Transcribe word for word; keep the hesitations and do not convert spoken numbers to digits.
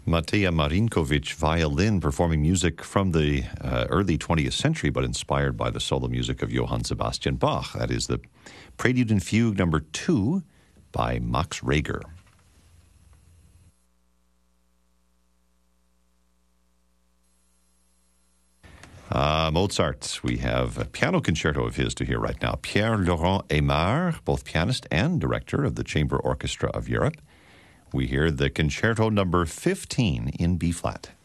Mateja Marinkovic, violin, performing music from the uh, early twentieth century, but inspired by the solo music of Johann Sebastian Bach. That is the Prelude and Fugue number two by Max Reger. Uh, Mozart, we have a piano concerto of his to hear right now. Pierre-Laurent Aimard, both pianist and director of the Chamber Orchestra of Europe. We hear the concerto number fifteen in B-flat.